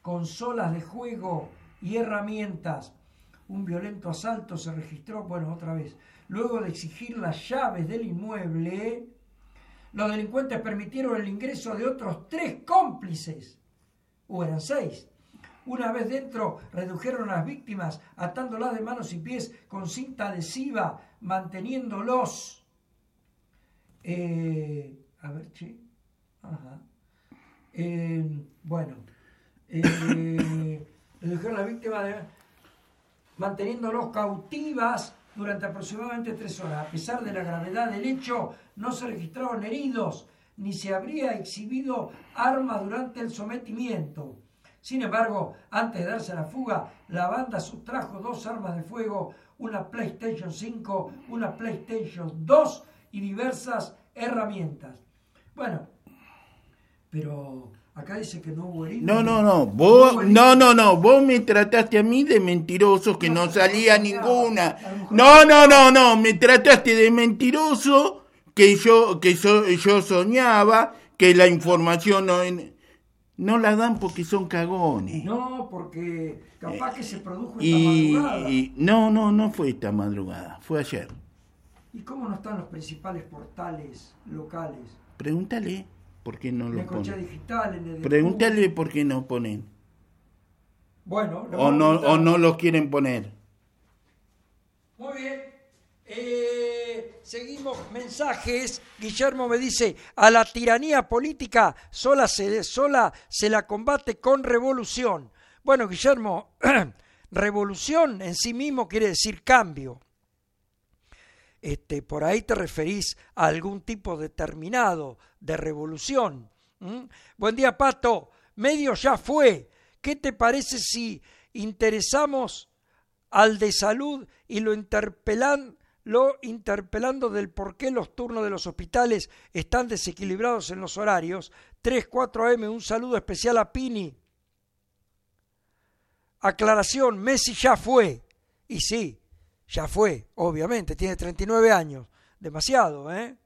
consolas de juego y herramientas. Un violento asalto se registró, otra vez. Luego de exigir las llaves del inmueble, los delincuentes permitieron el ingreso de otros 3 cómplices. Eran 6. Una vez dentro, redujeron a las víctimas atándolas de manos y pies con cinta adhesiva, manteniéndolos. Redujeron a las víctimas manteniéndolos cautivas durante aproximadamente 3 horas. A pesar de la gravedad del hecho, no se registraron heridos, ni se habría exhibido armas durante el sometimiento. Sin embargo, antes de darse a la fuga, la banda sustrajo 2 armas de fuego, una PlayStation 5, una PlayStation 2 y diversas herramientas. Pero acá dice que no hubo heridos. Vos me trataste a mí de mentiroso, que no salía ninguna. No, me trataste de mentiroso, que yo soñaba, que la información no la dan porque son cagones. No, porque capaz que se produjo esta madrugada. No fue esta madrugada, fue ayer. ¿Y cómo no están los principales portales locales? Pregúntale por qué no lo ponen. Digital, Pregúntale por qué no ponen. O no los quieren poner. Muy bien. Seguimos mensajes. Guillermo me dice: a la tiranía política sola se la combate con revolución. Bueno, Guillermo, revolución en sí mismo quiere decir cambio. Por ahí te referís a algún tipo determinado de revolución. Buen día, Pato. Medio ya fue. ¿Qué te parece si interesamos al de salud y lo interpelando del por qué los turnos de los hospitales están desequilibrados en los horarios? 3-4 AM, un saludo especial a Pini. Aclaración, Messi ya fue. Y sí, ya fue, obviamente, tiene 39 años. Demasiado, ¿eh?